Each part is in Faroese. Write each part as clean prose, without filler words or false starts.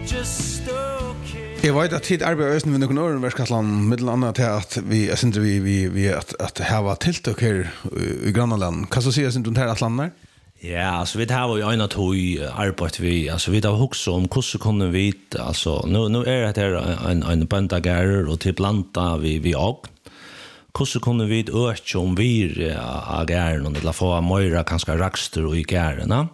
Jag vet att tid arbetar med någon annan verksamhet mellan annat till att vi syns vi att ha tilltök här i grannland. Kan så säga syns det här att landa? Ja, alltså vi har ju en att arbeta vi alltså vi har också om hur så kunde vi alltså nu är det här en böndagär och till planta vi och hur så kunde vi öka om vi agar och det få möjra kanske raxter och i gärna.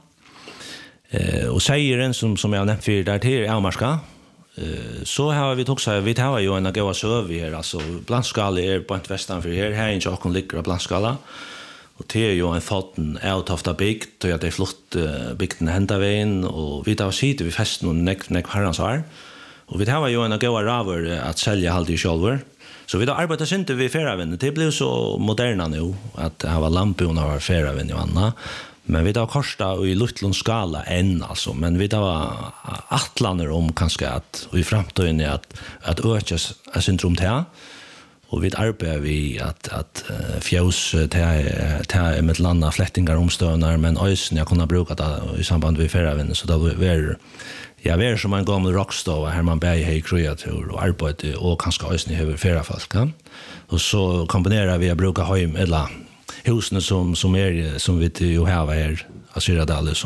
Och säger en som jag nämnt för där till Elmarska så har vi också vi har ju en goda söv här alltså blandskala är på ett västan för här inte och ligger blandskala och det är ju en foten out of the big då jag det flott bygden hända vägen och vi tar sitter vi festen och näck herrans har och vi har ju en goda raver att sälja halt i själva så vi då arbetar inte vi färraven det blev så moderna nu att ha lampor och ha färraven och annat. Men vi har korsat i luttlund skala än alltså, men vi har atlaner om kanske att i framtiden är att öka syndrom till och vi arbetar vi att fjäus till med landa flättingar omstörnar men ösen jag kunna bruka det i samband med färraven så då är jag är som en gammal rockstova här man bär i kreatur och arbete och kanske ösen i huvud färrafolk och så kombinerar vi att bruka hem eller husen som vi ju har här Asyradale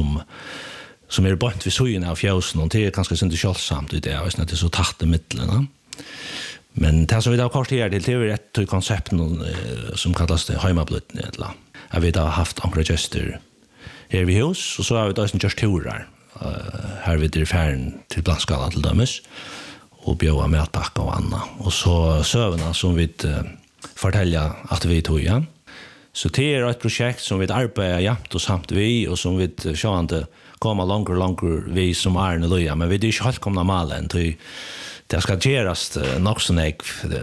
som är bort vid söjen av fjäsen och det är ganska inte kjølsamt i det och det är så tatt i mittlen. Men det som vi har kort här det är ett koncept som kallas det hemmablutning eller att vi har haft några gester här vid hus och så har vi då en just turer här vid det färden till blandskala till dömes och bjöa mätpacka och annat och så sövarna som vi fortälja att vi tog igen. Så det är ett projekt som vi arbetar jämt och samt vi och som vi inte kommer långt vi som är löja men vi är inte helt komna malen till det ska göras nog så nek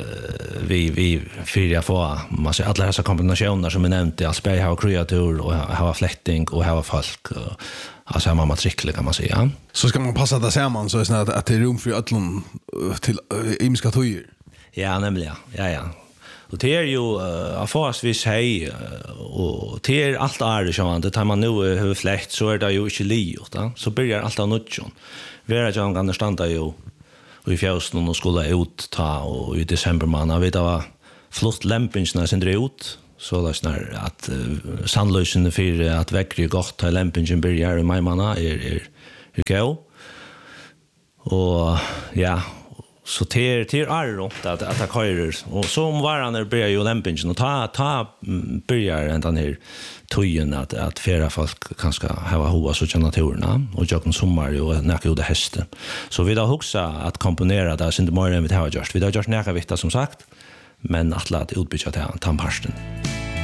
vi för att få alla dessa kombinationer som är nämnt i Asperger har kreatur och har fläkting och har folk alltså har man matrikler kan man säga. Så ska man passa det samman så att det är rum för ödlon till imiska tojer. Ja, nämligen. Ja. Och det är ju affärsvis hej och det är allt är så det tar man nu hur fläkt så är det ju inte liot så börjar allt av nutjon. Vera jag kan standa ju i fjällen och skulle ut ta och i december man vet var flott lämpingarna sen drar ut så där när att sandlösen för att väckre gott till lämpingen börjar i maj månad är gå. Och ja så det är runt att köra och så om varan börjar ju lämpingen och ta börjar den här tojen att färra folk kanske ha hoa så naturerna och jag kan sommar och näka ut hästen. Så vi har också att komponera där sen det mer än vi har gjort. Vi har gjort näka vikta som sagt men att låta utbyta till tandparsten.